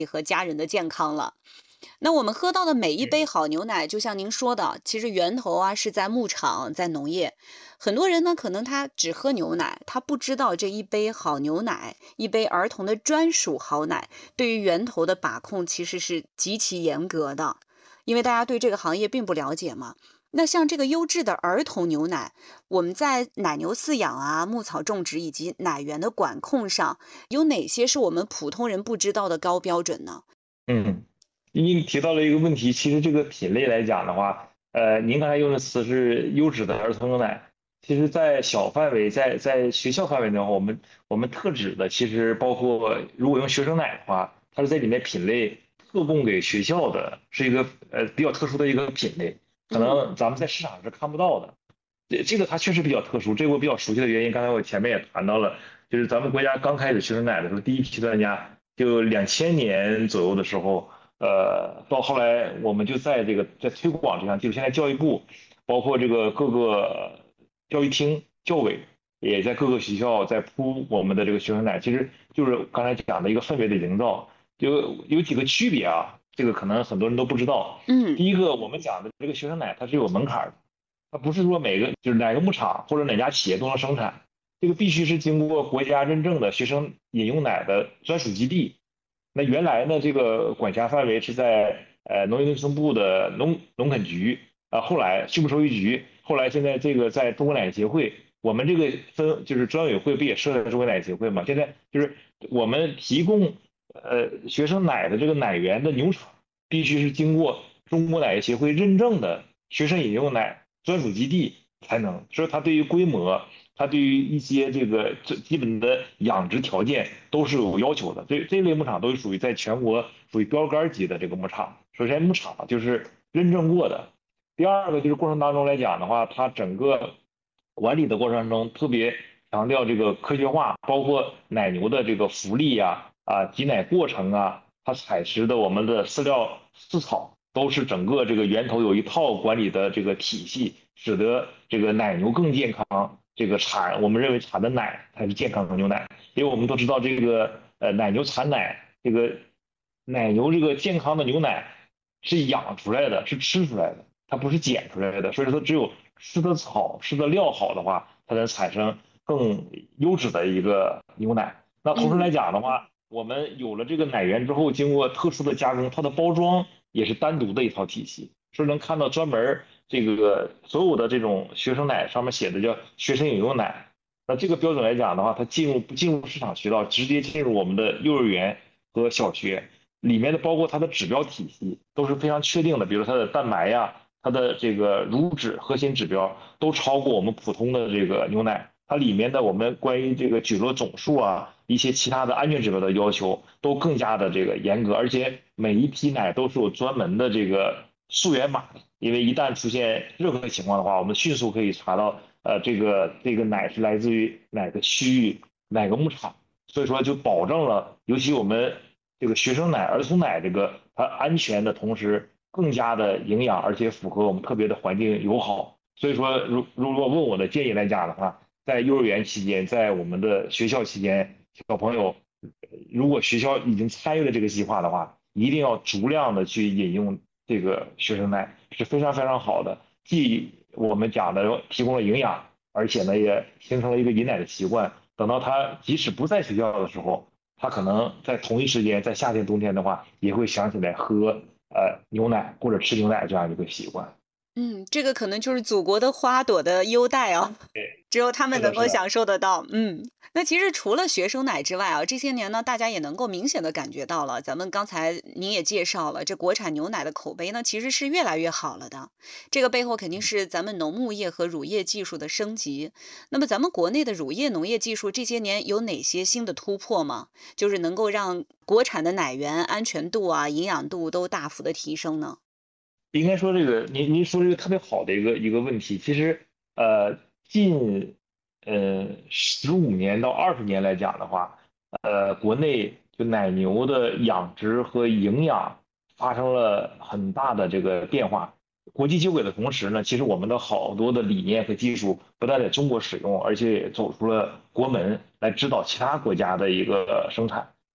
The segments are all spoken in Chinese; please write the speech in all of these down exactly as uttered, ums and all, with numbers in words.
和家人的健康了。那我们喝到的每一杯嗯好牛奶，就像您说的，其实源头啊是在牧场，在农业。很多人呢，可能他只喝牛奶，他不知道这一杯好牛奶，一杯儿童的专属好奶，对于源头的把控其实是极其严格的，因为大家对这个行业并不了解嘛。那像这个优质的儿童牛奶，我们在奶牛饲养啊、牧草种植以及奶源的管控上，有哪些是我们普通人不知道的高标准呢？ 嗯，您提到了一个问题，其实这个品类来讲的话，呃，您刚才用的词是优质的儿童牛奶。其实，在小范围，在在学校范围的话，我们我们特指的其实包括，如果用学生奶的话，它是在里面品类特供给学校的，是一个呃比较特殊的一个品类，可嗯能咱们在市场上是看不到的。这这个它确实比较特殊，这个我比较熟悉的原因，刚才我前面也谈到了，就是咱们国家刚开始学生奶的时候，第一批专家就两千年左右的时候，呃，到后来我们就在这个在推广这项技术，现在教育部包括这个各个教育厅、教委也在各个学校在铺我们的这个学生奶，其实就是刚才讲的一个氛围的营造，有有几个区别啊，这个可能很多人都不知道。 嗯第一个，我们讲的这个学生奶它是有门槛的。它不是说每个就是哪个牧场或者哪家企业都能生产，这个必须是经过国家认证的学生饮用奶的专属基地。那原来呢，这个管辖范围是在呃农业农村部的农农垦局啊，后来畜牧兽医局，后来现在这个在中国奶业协会，我们这个分就是专委会不也设在中国奶业协会嘛？现在就是我们提供呃学生奶的这个奶源的牛场，必须是经过中国奶业协会认证的学生饮用奶专属基地才能，所以它对于规模，它对于一些这个最基本的养殖条件都是有要求的。这这类牧场都是属于在全国属于标杆级的这个牧场。首先，牧场就是认证过的。第二个就是过程当中来讲的话，它整个管理的过程中特别强调这个科学化，包括奶牛的这个福利呀、啊挤奶过程啊，它采食的我们的饲料饲草都是整个这个源头有一套管理的这个体系，使得这个奶牛更健康。这个产我们认为产的奶才是健康的牛奶，因为我们都知道这个呃奶牛产奶，这个奶牛这个健康的牛奶是养出来的，是吃出来的，它不是捡出来的，所以说只有吃的草、吃的料好的话，它才产生更优质的一个牛奶。那同时来嗯。 讲的话，我们有了这个奶源之后，经过特殊的加工，它的包装也是单独的一套体系，是能看到专门这个所有的这种学生奶上面写的叫学生饮用奶。那这个标准来讲的话，它进入不进入市场渠道，直接进入我们的幼儿园和小学里面的，包括它的指标体系都是非常确定的，比如它的蛋白呀、它的这个乳脂核心指标都超过我们普通的这个牛奶，它里面的我们关于这个菌落总数啊，一些其他的安全指标的要求都更加的这个严格，而且每一批奶都是有专门的这个溯源码的，因为一旦出现任何情况的话，我们迅速可以查到，呃，这个这个奶是来自于哪个区域、哪个牧场，所以说就保证了，尤其我们这个学生奶、儿童奶这个它安全的同时，更加的营养，而且符合我们特别的环境友好。所以说，如如果问我的建议来讲的话，在幼儿园期间，在我们的学校期间，小朋友如果学校已经参与了这个计划的话，一定要足量的去饮用这个学生奶，是非常非常好的，既我们讲的提供了营养，而且呢也形成了一个饮奶的习惯。等到他即使不在学校的时候，他可能在同一时间，在夏天、冬天的话，也会想起来喝呃牛奶或者吃牛奶这样一个习惯。 嗯，这个可能就是祖国的花朵的优待啊， 对， 只有他们是的，是的。 能够享受得到。嗯，那其实除了学生奶之外啊，这些年呢，大家也能够明显的感觉到了，咱们刚才您也介绍了，这国产牛奶的口碑呢，其实是越来越好了的。这个背后肯定是咱们农牧业和乳业技术的升级。那么咱们国内的乳业农业技术这些年有哪些新的突破吗？就是能够让国产的奶源安全度啊、营养度都大幅的提升呢？ 应该说这个，您您说这个特别好的一个一个问题，其实呃近呃十五年到二十年来讲的话，呃国内就奶牛的养殖和营养发生了很大的这个变化。国际接轨的同时呢，其实我们的好多的理念和技术不但在中国使用，而且也走出了国门来指导其他国家的一个生产。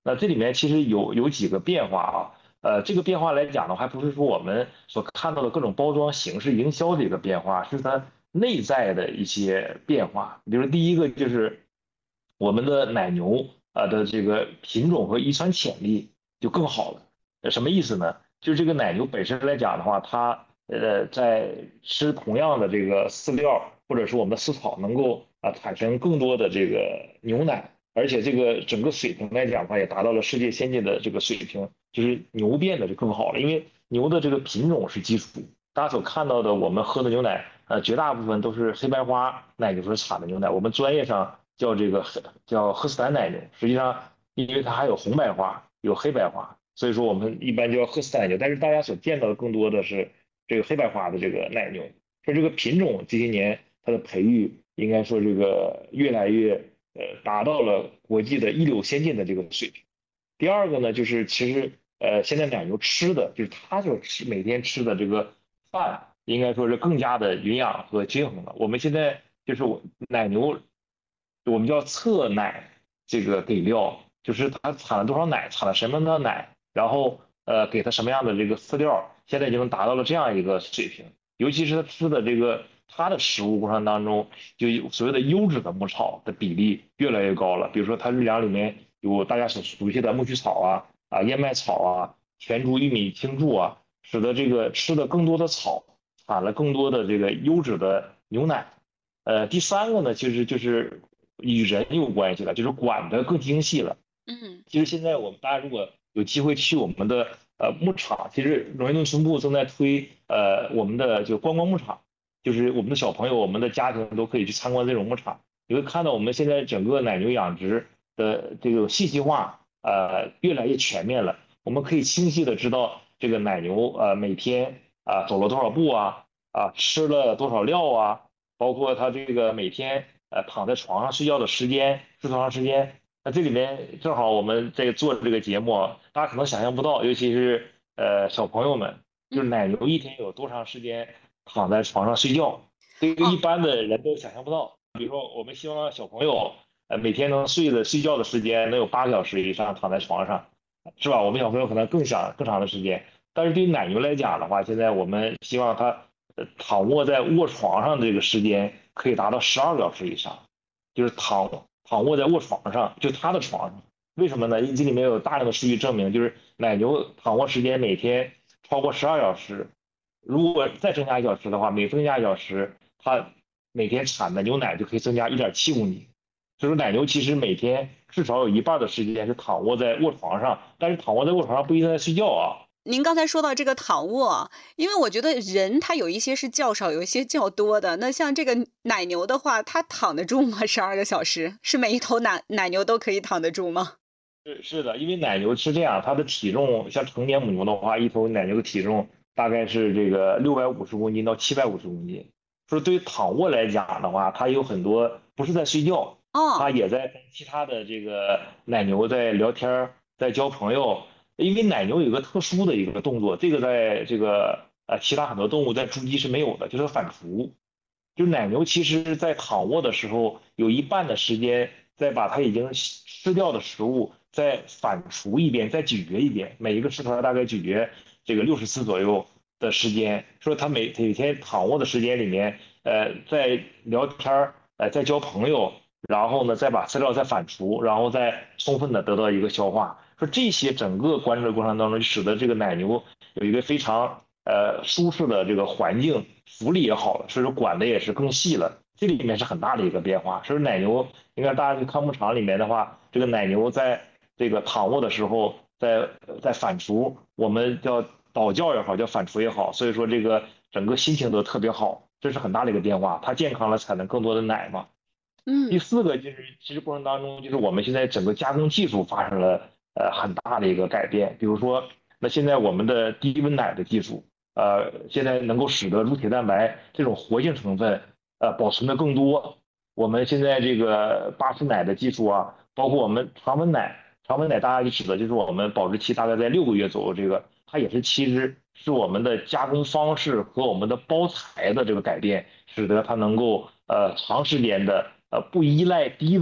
那这里面其实有有几个变化啊，呃，这个变化来讲的话，还不是说我们所看到的各种包装形式、营销的一个变化，是它内在的一些变化。比如第一个就是我们的奶牛啊的这个品种和遗传潜力就更好了。呃什么意思呢？就是这个奶牛本身来讲的话，它呃在吃同样的这个饲料或者是我们的饲草，能够啊产生更多的这个牛奶。而且这个整个水平来讲的话，也达到了世界先进的这个水平，就是牛变得就更好了。因为牛的这个品种是基础，大家所看到的我们喝的牛奶，呃，绝大部分都是黑白花奶牛所产的牛奶，我们专业上叫这个黑叫赫斯坦奶牛，实际上因为它还有红白花，有黑白花，所以说我们一般叫赫斯坦奶牛。但是大家所见到的更多的是这个黑白花的这个奶牛，说这个品种这些年它的培育，应该说这个越来越。呃，达到了国际的一流先进的这个水平。第二个呢，就是其实呃，现在奶牛吃的就是它所吃每天吃的这个饭，应该说是更加的营养和均衡了。我们现在就是我奶牛，我们叫测奶这个给料，就是它产了多少奶，产了什么样的奶，然后呃给它什么样的这个饲料，现在已经达到了这样一个水平。尤其是它吃的这个它的食物过程当中，就有所谓的优质的牧草的比例越来越高了。比如说它日粮里面有大家所熟悉的苜蓿草啊、啊燕麦草啊、全株玉米青贮啊，使得这个吃的更多的草，产了更多的这个优质的牛奶。呃，第三个呢，其实就是与人有关系了，就是管得更精细了。 嗯。 其实现在我们大家如果有机会去我们的呃牧场，其实农业农村部正在推呃我们的就观光牧场，就是我们的小朋友、我们的家庭都可以去参观这种牧场。你会看到我们现在整个奶牛养殖的这个信息化呃越来越全面了，我们可以清晰的知道这个奶牛呃每天啊、走了多少步啊啊吃了多少料啊，包括它这个每天呃躺在床上睡觉的时间是多长时间。那这里面正好我们在做这个节目啊，大家可能想象不到，尤其是呃小朋友们，就是嗯。 奶牛一天有多长时间躺在床上睡觉，这个一哦。 般的人都想象不到。比如说，我们希望小朋友呃每天能睡的睡觉的时间能有八个小时以上躺在床上，是吧？我们小朋友可能更想更长的时间，但是对于奶牛来讲的话，现在我们希望它呃躺卧在卧床上的这个时间可以达到十二个小时以上。就是躺躺卧在卧床上，就他的床上。为什么呢？因为这里面有大量的数据证明，就是奶牛躺卧时间每天超过十二小时，如果再增加一小时的话，每增加一小时，它每天产的牛奶就可以增加一点七公斤。所以说，奶牛其实每天至少有一半的时间是躺卧在卧床上，但是躺卧在卧床上不一定在睡觉啊。 您刚才说到这个躺卧，因为我觉得人他有一些是较少，有一些较多的。那像这个奶牛的话，它躺得住吗？十二个小时，是每一头奶奶牛都可以躺得住吗？ 是是的，因为奶牛是这样，它的体重像成年母牛的话，一头奶牛的体重大概是这个六百五十公斤到七百五十公斤。说对于躺卧来讲的话，它有很多不是在睡觉，它哦。 也在跟其他的这个奶牛在聊天儿，在交朋友。因为奶牛有一个特殊的一个动作，这个在这个呃其他很多动物在猪鸡是没有的，就是反刍。就奶牛其实在躺卧的时候，有一半的时间在把它已经吃掉的食物再反刍一遍，再咀嚼一遍。每一个食团大概咀嚼这个六十次左右的时间。说它每每天躺卧的时间里面，呃，在聊天儿，呃，在交朋友，然后呢，再把饲料再反刍，然后再充分的得到一个消化。说这些整个观察的过程当中，使得这个奶牛有一个非常呃舒适的这个环境，福利也好了，所以说管的也是更细了。这里面是很大的一个变化。所以奶牛，你看大家去看牧场里面的话，这个奶牛在这个躺卧的时候，在在反刍，我们叫倒叫也好，叫反刍也好，所以说这个整个心情都特别好，这是很大的一个变化。它健康了，产能更多的奶嘛。第嗯。 四个就是，其实过程当中，就是我们现在整个加工技术发生了呃很大的一个改变。比如说，那现在我们的低温奶的技术，呃，现在能够使得乳铁蛋白这种活性成分呃保存的更多。我们现在这个巴氏奶的技术啊，包括我们常温奶，常温奶大家就指的就是我们保质期大概在六个月左右，这个它也是其实是我们的加工方式和我们的包材的这个改变，使得它能够呃长时间的呃不依赖低温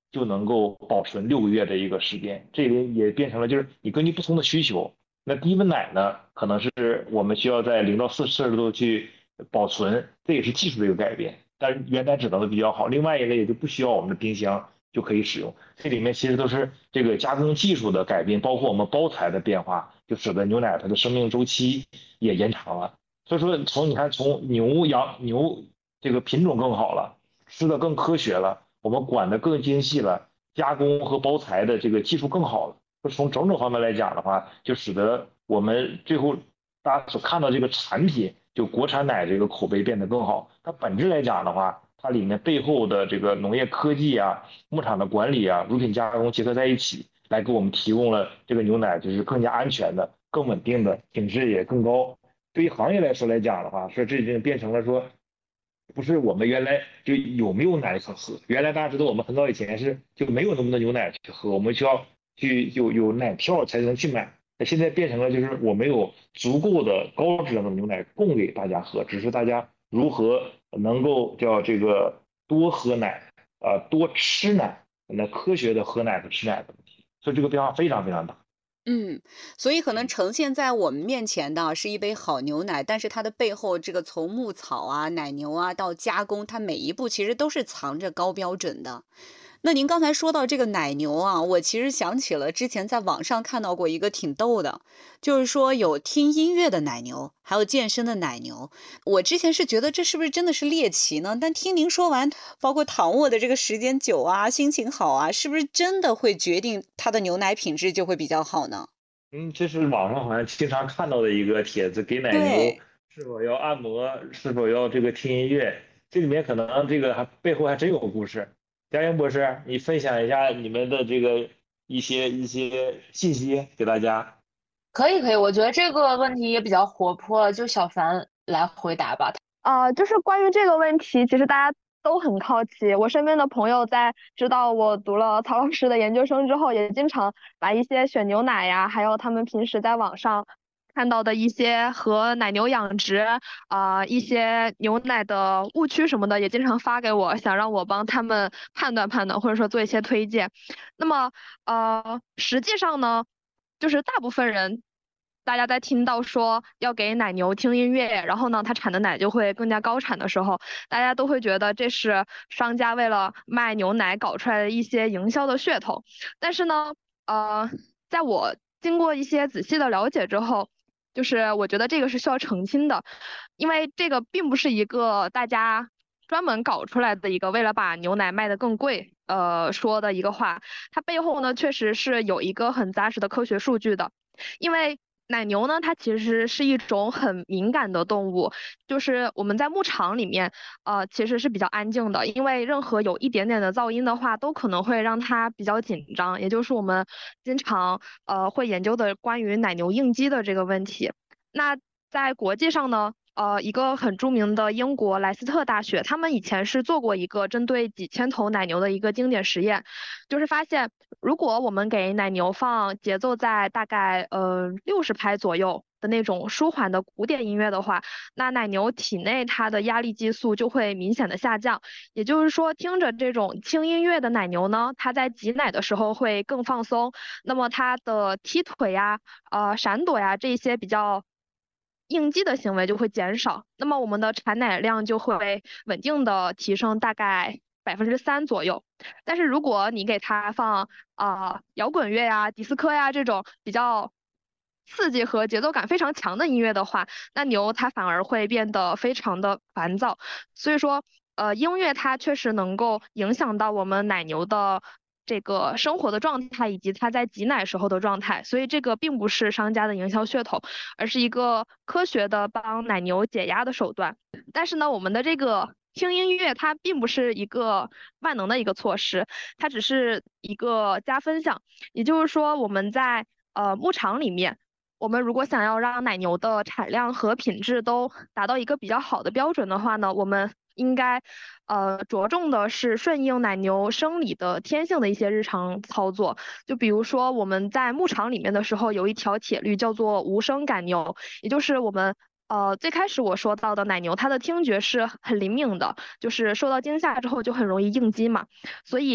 就能够保存六个月的一个时间。这里也变成了就是你根据不同的需求，那低温奶呢，可能是我们需要在零到四摄氏度去保存，这也是技术的一个改变。但是原奶只能的比较好，另外一个也就不需要我们的冰箱就可以使用。这里面其实都是这个加工技术的改变，包括我们包材的变化，就使得牛奶它的生命周期也延长了。所以说，从你看，从牛羊牛这个品种更好了，吃的更科学了，我们管的更精细了，加工和包材的这个技术更好了。从种种方面来讲的话，就使得我们最后大家所看到这个产品，就国产奶这个口碑变得更好。它本质来讲的话，它里面背后的这个农业科技啊、牧场的管理啊、乳品加工结合在一起，来给我们提供了这个牛奶就是更加安全的、更稳定的，品质也更高。对于行业来说来讲的话，说这已经变成了说，不是我们原来就有没有奶可喝，原来大家知道我们很早以前是就没有那么多牛奶去喝，我们需要去有有奶票才能去买。那现在变成了就是我们有足够的高质量的牛奶供给大家喝，只是大家如何能够叫这个多喝奶啊、呃多吃奶，那科学的喝奶和吃奶的问题，所以这个变化非常非常大。 嗯，所以可能嗯。 呈现在我们面前的是一杯好牛奶，但是它的背后，这个从牧草啊、奶牛啊到加工，它每一步其实都是藏着高标准的。那您刚才说到这个奶牛啊，我其实想起了之前在网上看到过一个挺逗的，就是说有听音乐的奶牛，还有健身的奶牛。我之前是觉得这是不是真的是猎奇呢？但听您说完，包括躺卧的这个时间久啊，心情好啊，是不是真的会决定它的牛奶品质就会比较好呢？ 嗯，这是网上好像经常看到的一个帖子，给奶牛对， 是否要按摩，是否要这个听音乐，这里面可能这个还背后还真有个故事。佳音博士，你分享一下你们的这个一些一些信息给大家。 可以可以，我觉得这个问题也比较活泼，就小凡来回答吧。 呃，就是关于这个问题，其实大家都很好奇。我身边的朋友在知道我读了曹老师的研究生之后，也经常把一些选牛奶呀，还有他们平时在网上看到的一些和奶牛养殖啊、一些牛奶的误区什么的，也经常发给我，想让我帮他们判断判断，或者说做一些推荐。那么呃，实际上呢，就是大部分人，大家在听到说要给奶牛听音乐，然后呢，它产的奶就会更加高产的时候，大家都会觉得这是商家为了卖牛奶搞出来的一些营销的噱头。但是呢，呃，在我经过一些仔细的了解之后，就是我觉得这个是需要澄清的，因为这个并不是一个大家专门搞出来的一个为了把牛奶卖得更贵，呃说的一个话，它背后呢确实是有一个很扎实的科学数据的。因为奶牛呢，它其实是一种很敏感的动物，就是我们在牧场里面，呃，其实是比较安静的，因为任何有一点点的噪音的话，都可能会让它比较紧张，也就是我们经常呃会研究的关于奶牛应激的这个问题。那在国际上呢，呃，一个很著名的英国莱斯特大学，他们以前是做过一个针对几千头奶牛的一个经典实验，就是发现，如果我们给奶牛放节奏在大概呃六十拍左右的那种舒缓的古典音乐的话，那奶牛体内它的压力激素就会明显的下降。也就是说，听着这种轻音乐的奶牛呢，它在挤奶的时候会更放松，那么它的踢腿呀、呃闪躲呀这些比较应激的行为就会减少，那么我们的产奶量就会稳定的提升大概百分之三左右。但是如果你给它放啊、呃摇滚乐呀、迪斯科呀这种比较刺激和节奏感非常强的音乐的话，那牛它反而会变得非常的烦躁。所以说，呃，音乐它确实能够影响到我们奶牛的这个生活的状态，以及它在挤奶时候的状态。所以这个并不是商家的营销噱头，而是一个科学的帮奶牛解压的手段。但是呢，我们的这个听音乐它并不是一个万能的一个措施，它只是一个加分项。也就是说，我们在呃牧场里面，我们如果想要让奶牛的产量和品质都达到一个比较好的标准的话呢，我们应该呃着重的是顺应奶牛生理的天性的一些日常操作。就比如说我们在牧场里面的时候，有一条铁律叫做无声赶牛，也就是我们呃最开始我说到的奶牛，它的听觉是很灵敏的，就是受到惊吓之后就很容易应激嘛，所以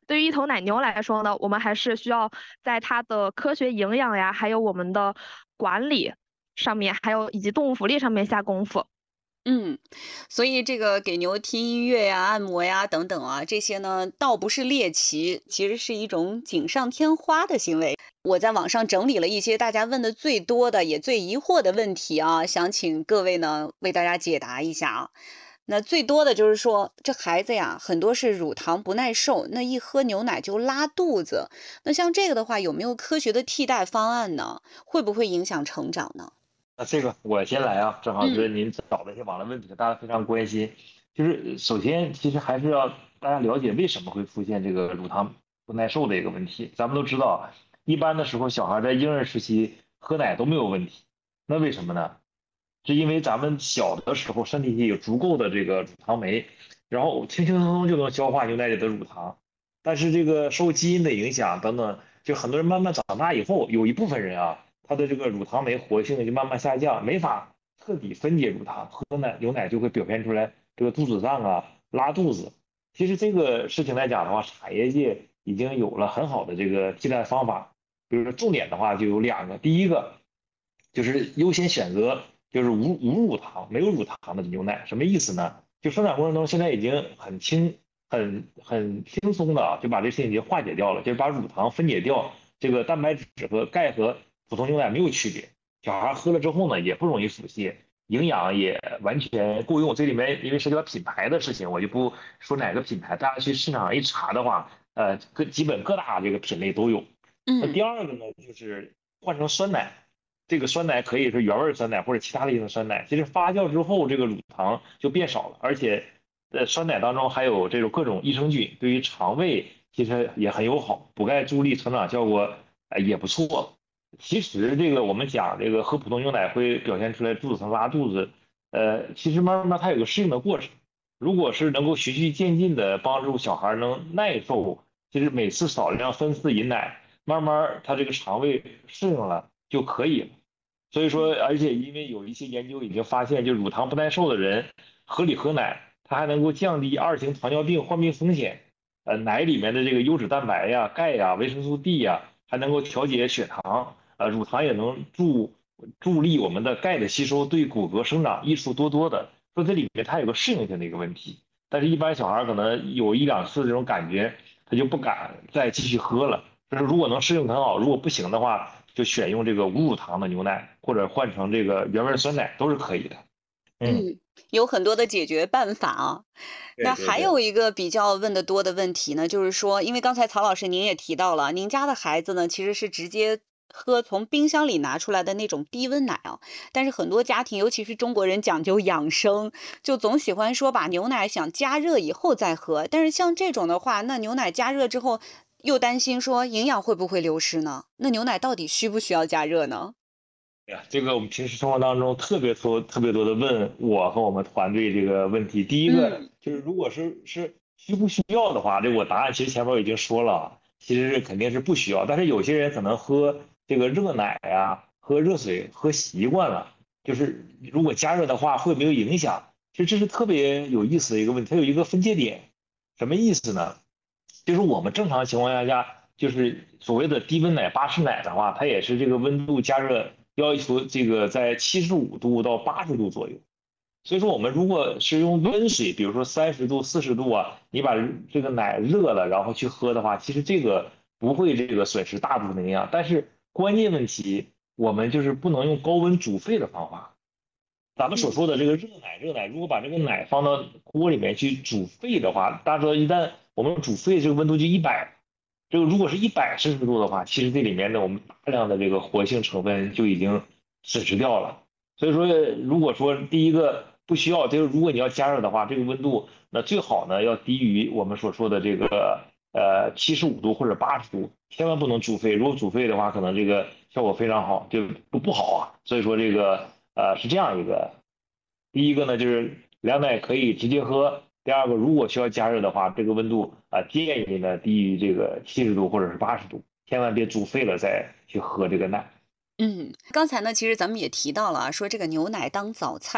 对于一头奶牛来说呢，我们还是需要在它的科学营养呀，还有我们的管理上面，还有以及动物福利上面下功夫。 嗯，所以这个给牛听音乐呀、按摩呀等等啊，这些呢倒不是猎奇，其实是一种锦上添花的行为。我在网上整理了一些大家问的最多的也最疑惑的问题啊，想请各位呢为大家解答一下啊。那最多的就是说，这孩子呀，很多是乳糖不耐受，那一喝牛奶就拉肚子。那像这个的话，有没有科学的替代方案呢？会不会影响成长呢？ 那这个我先来啊，正好是嗯您找的一些网络问题，大家非常关心。就是首先，其实还是要大家了解为什么会出现这个乳糖不耐受的一个问题。咱们都知道，一般的时候，小孩在婴儿时期喝奶都没有问题，那为什么呢？是因为咱们小的时候身体里有足够的这个乳糖酶，然后轻轻松松就能消化牛奶里的乳糖。但是这个受基因的影响等等，就很多人慢慢长大以后，有一部分人啊，他的这个乳糖酶活性就慢慢下降，没法彻底分解乳糖，喝奶牛奶就会表现出来这个肚子胀啊、拉肚子。其实这个事情来讲的话，产业界已经有了很好的这个替代方法。比如说重点的话就有两个，第一个就是优先选择就是无无乳糖、没有乳糖的牛奶，什么意思呢？就生产过程中现在已经很轻、很很轻松的啊，就把这事情已经化解掉了，就是把乳糖分解掉，这个蛋白质和钙和普通牛奶没有区别。小孩喝了之后呢，也不容易腹泻，营养也完全够用。这里面因为涉及到品牌的事情，我就不说哪个品牌，大家去市场上一查的话，呃，各基本各大这个品类都有。那嗯第二个呢，就是换成酸奶，这个酸奶可以是原味酸奶或者其他类型的酸奶，其实发酵之后这个乳糖就变少了，而且呃酸奶当中还有这种各种益生菌，对于肠胃其实也很友好，补钙助力成长效果呃也不错。其实这个我们讲这个喝普通牛奶会表现出来肚子疼拉肚子，呃，其实慢慢它有个适应的过程。如果是能够循序渐进的帮助小孩能耐受，其实每次少量分次饮奶，慢慢他这个肠胃适应了就可以了。所以说，而且因为有一些研究已经发现，就乳糖不耐受的人合理喝奶，它还能够降低二型糖尿病患病风险。呃，奶里面的这个优质蛋白呀、钙呀、维生素 D 呀，还能够调节血糖。呃，乳糖也能助助力我们的钙的吸收，对骨骼生长益处多多的。说这里面它有个适应性的一个问题，但是一般小孩可能有一两次这种感觉，他就不敢再继续喝了。就是如果能适应很好，如果不行的话，就选用这个无乳糖的牛奶，或者换成这个原味酸奶都是可以的。嗯， 嗯，有很多的解决办法啊。那还对对对。 有一个比较问的多的问题呢，就是说，因为刚才曹老师您也提到了，您家的孩子呢其实是直接喝从冰箱里拿出来的那种低温奶啊，但是很多家庭，尤其是中国人讲究养生，就总喜欢说把牛奶想加热以后再喝。但是像这种的话，那牛奶加热之后，又担心说营养会不会流失呢？那牛奶到底需不需要加热呢？ 哎呀，这个我们平时生活当中特别多、特别多的问我和我们团队这个问题。第一个嗯就是，如果是是需不需要的话，这我答案其实前面我已经说了啊，其实是肯定是不需要。但是有些人可能喝这个热奶呀、喝热水喝习惯了，就是如果加热的话会没有影响？其实这是特别有意思的一个问题，它有一个分界点，什么意思呢？就是我们正常情况下，就是所谓的低温奶、巴氏奶的话，它也是这个温度加热要求这个在七十五度到八十度左右。所以说，我们如果是用温水，比如说三十度、四十度啊，你把这个奶热了，然后去喝的话，其实这个不会这个损失大部分的营养。但是关键问题，我们就是不能用高温煮沸的方法。咱们所嗯说的这个热奶，热奶如果把这个奶放到锅里面去煮沸的话，大家说一旦我们煮沸，这个温度就一百，这个如果是一百摄氏度的话，其实这里面的我们大量的这个活性成分就已经损失掉了。所以说，如果说第一个不需要，就是如果你要加热的话，这个温度那最好呢要低于我们所说的这个呃七十五度或者八十度，千万不能煮沸。如果煮沸的话，可能这个效果非常好，就不不好啊。所以说这个呃是这样一个，第一个呢就是凉奶可以直接喝，第二个如果需要加热的话，这个温度啊、呃建议呢低于这个七十度或者是八十度，千万别煮沸了再去喝这个奶。 嗯，刚才呢，其实咱们也提到了啊，说这个牛奶当早餐，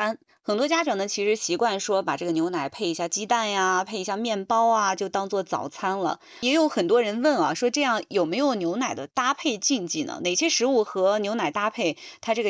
很多家长呢，其实习惯说把这个牛奶配一下鸡蛋呀，配一下面包啊，就当做早餐了。也有很多人问啊，说这样有没有牛奶的搭配禁忌呢？哪些食物和牛奶搭配，它这个